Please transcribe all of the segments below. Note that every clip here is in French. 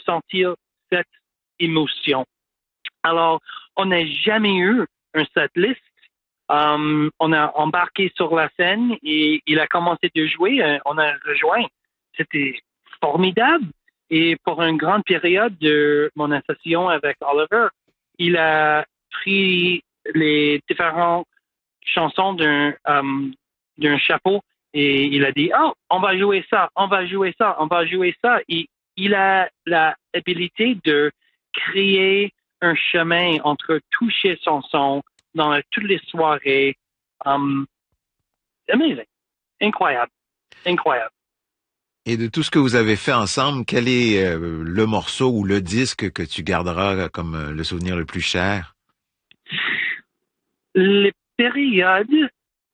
ressentir cette émotion. Alors, on n'a jamais eu un setlist. On a embarqué sur la scène et il a commencé de jouer. On a rejoint. C'était formidable. Et pour une grande période de mon association avec Oliver, il a pris les différentes chansons d'un chapeau et il a dit, oh, on va jouer ça, on va jouer ça, on va jouer ça. Et il a l'habilité de créer un chemin entre toucher son son dans toutes les soirées. Amazing. Incroyable. Incroyable. Et de tout ce que vous avez fait ensemble, quel est le morceau ou le disque que tu garderas comme le souvenir le plus cher? Les périodes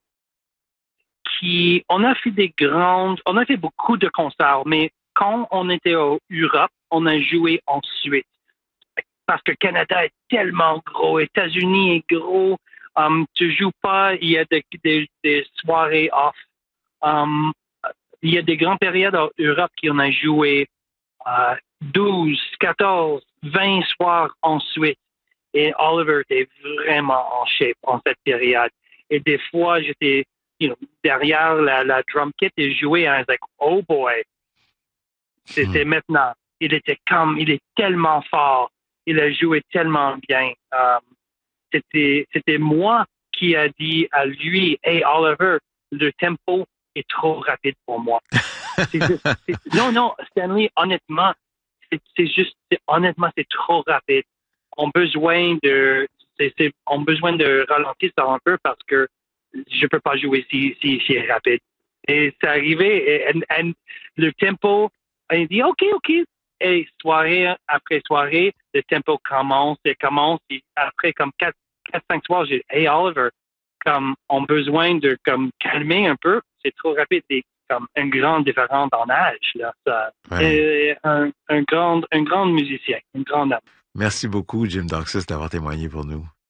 on a fait beaucoup de concerts, mais quand on était en Europe, on a joué ensuite. Parce que le Canada est tellement gros, États-Unis est gros, tu joues pas, il y a des soirées off. Il y a des grandes périodes en Europe qui on a joué 12, 14, 20 soirs ensuite. Et Oliver était vraiment en shape en cette période. Et des fois, j'étais derrière la drum kit et jouais. I was like, oh boy. C'était maintenant. Il est tellement fort. Il a joué tellement bien. C'était moi qui a dit à lui, hey Oliver, le tempo est trop rapide pour moi. Non, Stanley, honnêtement, honnêtement, c'est trop rapide. On a besoin de ralentir ça un peu parce que je peux pas jouer si c'est rapide. Et c'est arrivé, et le tempo, il dit, OK. Et soirée après soirée, le tempo commence, et après, comme 4-5 soirs, j'ai dit, hey Oliver, comme, on a besoin de, comme, calmer un peu. C'est trop rapide. C'est comme une grande différence en âge, là. Ça. Ouais. Un grand musicien, une grande âme. Merci beaucoup, Jim Doxis, d'avoir témoigné pour nous.